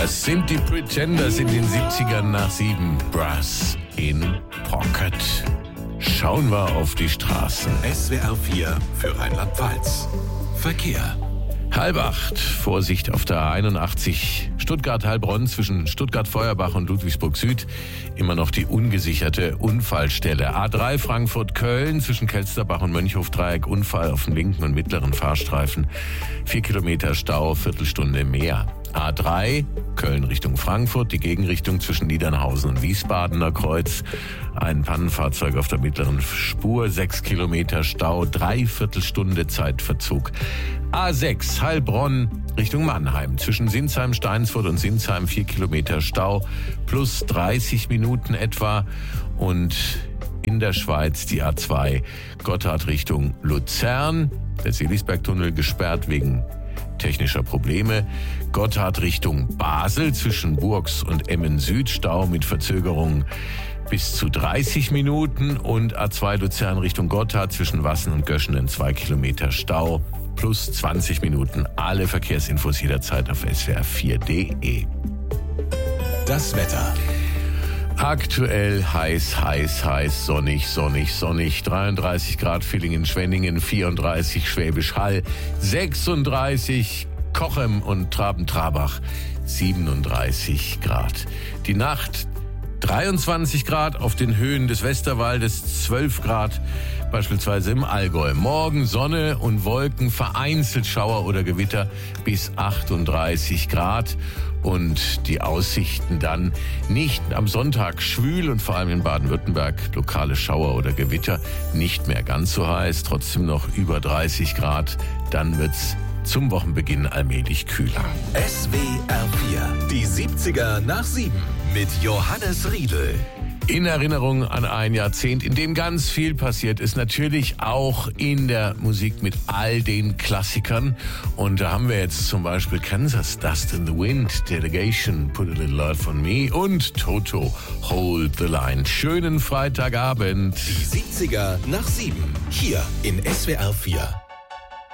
Das sind die Pretenders in den 70ern nach 7. Brass in Pocket. Schauen wir auf die Straßen. SWR 4 für Rheinland-Pfalz. Verkehr. 7:30, Vorsicht auf der 81 Stuttgart-Heilbronn zwischen Stuttgart-Feuerbach und Ludwigsburg Süd. Immer noch die ungesicherte Unfallstelle. A3 Frankfurt-Köln zwischen Kelsterbach und Mönchhof-Dreieck. Unfall auf dem linken und mittleren Fahrstreifen. 4 Kilometer Stau, Viertelstunde mehr. A3 Köln Richtung Frankfurt, die Gegenrichtung zwischen Niedernhausen und Wiesbadener Kreuz. Ein Pannenfahrzeug auf der mittleren Spur, 6 Kilometer Stau, 3/4 Stunde Zeitverzug. A6 Heilbronn Richtung Mannheim, zwischen Sinsheim, Steinsfurt und Sinsheim 4 Kilometer Stau, plus 30 Minuten etwa. Und in der Schweiz die A2 Gotthard Richtung Luzern, der Seelisbergtunnel gesperrt wegen technischer Probleme. Gotthard Richtung Basel zwischen Burgs und Emmen Süd, Stau mit Verzögerung bis zu 30 Minuten. Und A2 Luzern Richtung Gotthard zwischen Wassen und Göschenen 2 Kilometer Stau plus 20 Minuten. Alle Verkehrsinfos jederzeit auf swr4.de. Das Wetter. Aktuell heiß, sonnig. 33 Grad Villingen-Schwenningen, 34 Schwäbisch Hall, 36 Kochem und Traben-Trabach, 37 Grad. Die Nacht 23 Grad auf den Höhen des Westerwaldes, 12 Grad beispielsweise im Allgäu. Morgen Sonne und Wolken, vereinzelt Schauer oder Gewitter bis 38 Grad. Und die Aussichten dann nicht am Sonntag schwül und vor allem in Baden-Württemberg lokale Schauer oder Gewitter, nicht mehr ganz so heiß, trotzdem noch über 30 Grad. Dann wird's zum Wochenbeginn allmählich kühler. SWR 4, die 70er nach 7 mit Johannes Riedl. In Erinnerung an ein Jahrzehnt, in dem ganz viel passiert ist, natürlich auch in der Musik mit all den Klassikern. Und da haben wir jetzt zum Beispiel Kansas, Dust in the Wind, Delegation, Put a Little Love on Me und Toto, Hold the Line. Schönen Freitagabend. Die 70er nach 7, hier in SWR 4.